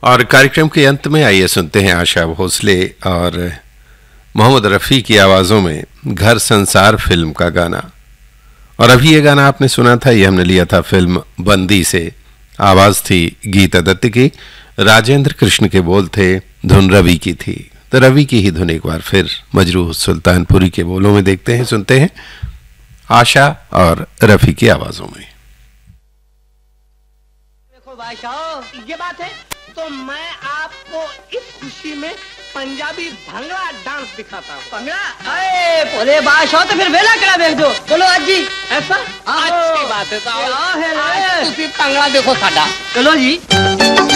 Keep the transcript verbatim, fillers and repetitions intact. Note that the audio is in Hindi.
और कार्यक्रम के अंत में आइए सुनते हैं आशा भोसले और मोहम्मद रफ़ी की आवाज़ों में घर संसार फिल्म का गाना। और अभी ये गाना आपने सुना था, ये हमने लिया था फिल्म बंदी से। आवाज़ थी गीता दत्त की, राजेंद्र कृष्ण के बोल थे, धुन रवि की थी। तो रवि की ही धुन एक बार फिर मजरूह सुल्तानपुरी के बोलों में देखते हैं, सुनते हैं आशा और रफ़ी की आवाज़ों में। देखो भाई साहब, ये बात है तो मैं आपको इस खुशी में पंजाबी भंगड़ा डांस दिखाता हूँ। भंगड़ा? अरे बोले बादशाह तो फिर वेला करा देख दो। बोलो अजी ऐसा अच्छी बात है। तो भंगड़ा देखो साडा। चलो जी।